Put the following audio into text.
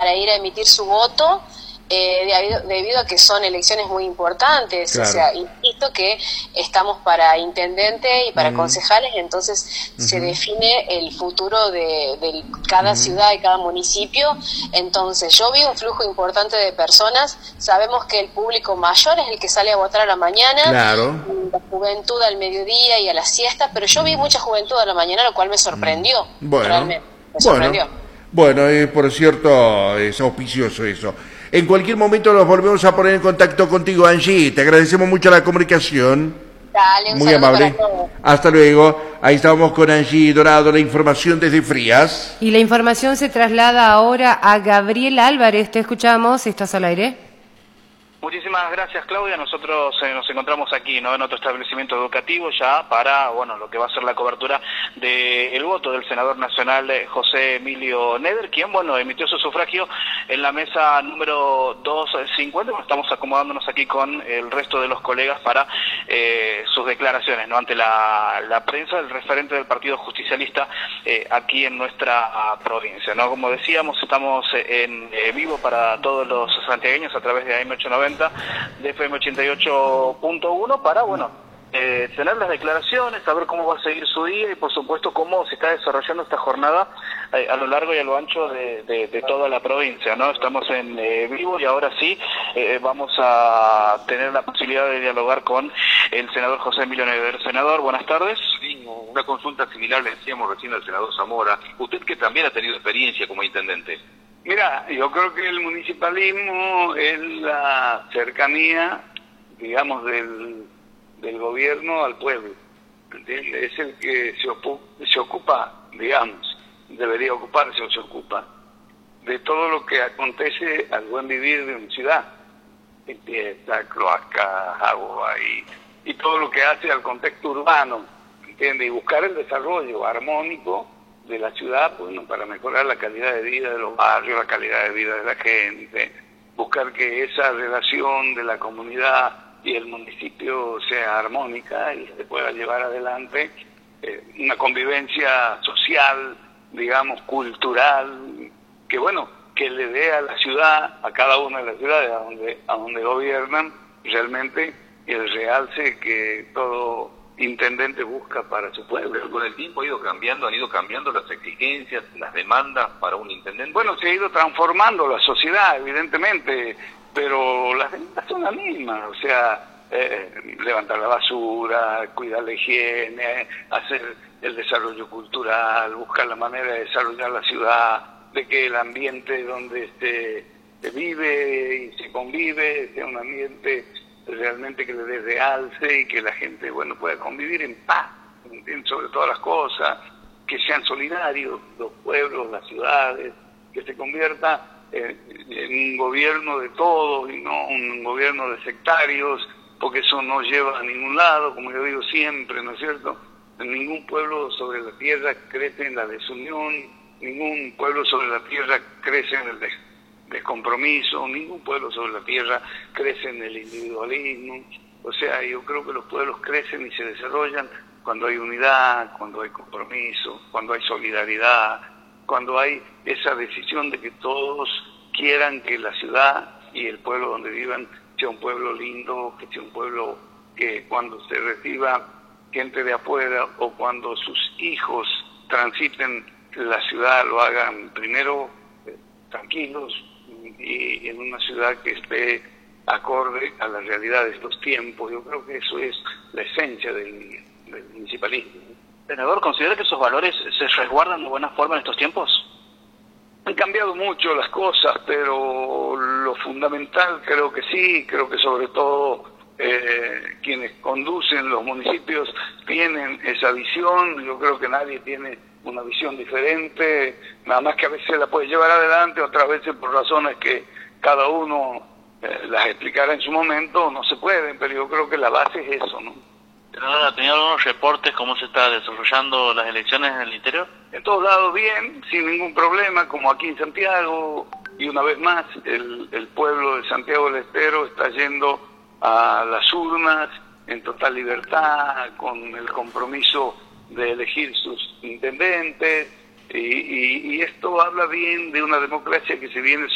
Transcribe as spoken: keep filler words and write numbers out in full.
para ir a emitir su voto, eh, debido, debido a que son elecciones muy importantes. Claro. O sea, insisto que estamos para intendente y para uh-huh. concejales, entonces uh-huh. se define el futuro de, de cada uh-huh. ciudad y cada municipio. Entonces yo vi un flujo importante de personas, sabemos que el público mayor es el que sale a votar a la mañana, claro. la juventud al mediodía y a la siesta, pero yo vi mucha juventud a la mañana, lo cual me sorprendió, bueno, realmente, me sorprendió. Bueno, bueno eh, por cierto, es auspicioso eso. En cualquier momento nos volvemos a poner en contacto contigo, Angie. Te agradecemos mucho la comunicación. Dale, un muy amable. Hasta luego. Ahí estábamos con Angie Dorado, la información desde Frías. Y la información se traslada ahora a Gabriel Álvarez. Te escuchamos. ¿Estás al aire? Muchísimas gracias, Claudia. Nosotros eh, nos encontramos aquí, ¿no?, en otro establecimiento educativo ya para, bueno, lo que va a ser la cobertura del voto del senador nacional eh, José Emilio Neder, quien, bueno, emitió su sufragio en la mesa número doscientos cincuenta. Estamos acomodándonos aquí con el resto de los colegas para eh, sus declaraciones, ¿no?, ante la, la prensa, el referente del Partido Justicialista eh, aquí en nuestra uh, provincia, ¿no? Como decíamos, estamos en eh, vivo para todos los santiagueños a través de A M ochocientos noventa, de F M ochenta y ocho punto uno, para, bueno, eh, tener las declaraciones, saber cómo va a seguir su día y, por supuesto, cómo se está desarrollando esta jornada eh, a lo largo y a lo ancho de, de, de toda la provincia, ¿no? Estamos en eh, vivo y ahora sí eh, vamos a tener la posibilidad de dialogar con el senador José Emilio Neder. Senador, buenas tardes. Sí, una consulta similar le decíamos recién al senador Zamora. Usted, que también ha tenido experiencia como intendente. Mira, yo creo que el municipalismo es la cercanía, digamos, del, del gobierno al pueblo, ¿entiendes? Es el que se, ocupa, se ocupa, digamos, debería ocuparse o se ocupa, de todo lo que acontece al buen vivir de una ciudad, limpieza, cloaca, agua y, y todo lo que hace al contexto urbano, ¿entiendes? Y buscar el desarrollo armónico de la ciudad, bueno, para mejorar la calidad de vida de los barrios, la calidad de vida de la gente, buscar que esa relación de la comunidad y el municipio sea armónica y se pueda llevar adelante eh, una convivencia social, digamos, cultural, que bueno, que le dé a la ciudad, a cada una de las ciudades a donde, a donde gobiernan, realmente el realce que todo intendente busca para su pueblo. Pero con el tiempo ha ido cambiando, han ido cambiando las exigencias, las demandas para un intendente. Bueno, se ha ido transformando la sociedad, evidentemente, pero las demandas son las mismas, o sea, eh, levantar la basura, cuidar la higiene, hacer el desarrollo cultural, buscar la manera de desarrollar la ciudad, de que el ambiente donde se, se vive y se convive sea un ambiente realmente que le dé realce y que la gente, bueno, pueda convivir en paz, sobre todas las cosas, que sean solidarios los pueblos, las ciudades, que se convierta en, en un gobierno de todos y no un gobierno de sectarios, porque eso no lleva a ningún lado, como yo digo siempre, ¿no es cierto? Ningún pueblo sobre la tierra crece en la desunión, ningún pueblo sobre la tierra crece en el desastre, de compromiso, ningún pueblo sobre la tierra crece en el individualismo. O sea, yo creo que los pueblos crecen y se desarrollan cuando hay unidad, cuando hay compromiso, cuando hay solidaridad, cuando hay esa decisión de que todos quieran que la ciudad y el pueblo donde vivan sea un pueblo lindo, que sea un pueblo que cuando se reciba gente de afuera o cuando sus hijos transiten la ciudad lo hagan primero eh, tranquilos, y en una ciudad que esté acorde a la realidad de estos tiempos. Yo creo que eso es la esencia del, del municipalismo. Senador, ¿considera que esos valores se resguardan de buena forma en estos tiempos? Han cambiado mucho las cosas, pero lo fundamental creo que sí, creo que sobre todo eh, quienes conducen los municipios tienen esa visión. Yo creo que nadie tiene una visión diferente, nada más que a veces la puede llevar adelante, otras veces por razones que cada uno eh, las explicará en su momento, no se pueden, pero yo creo que la base es eso, ¿no? ¿Ha tenido algunos reportes cómo se está desarrollando las elecciones en el interior? En todos lados bien, sin ningún problema, como aquí en Santiago, y una vez más el, el pueblo de Santiago del Estero está yendo a las urnas en total libertad, con el compromiso de elegir sus intendentes, y, y, y esto habla bien de una democracia que se viene